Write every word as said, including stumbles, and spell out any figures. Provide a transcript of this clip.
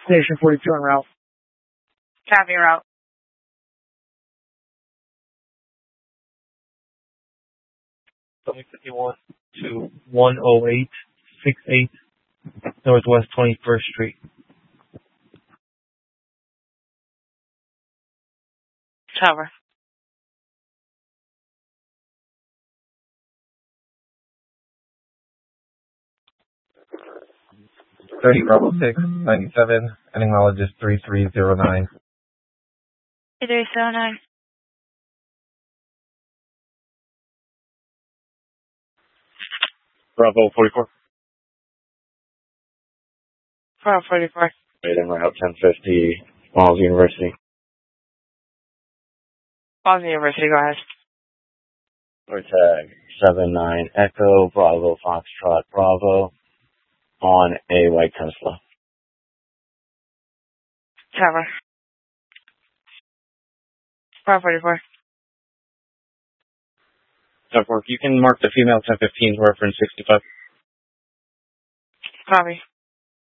Station forty-two en route. Copy, route. fifty-one to one oh eight sixty-eight Northwest twenty-first Street. Cover. thirty Bravo six ninety-seven, and acknowledges three three zero nine. three three zero nine. Bravo forty-four. Bravo forty-four. Waiting route ten fifty, Miles University. Boston University, go ahead. Or tag seven nine Echo Bravo Foxtrot Bravo on a white Tesla. Cover. Bravo forty-four. Tough work. You can mark the female ten fifteen reference sixty-five. Copy.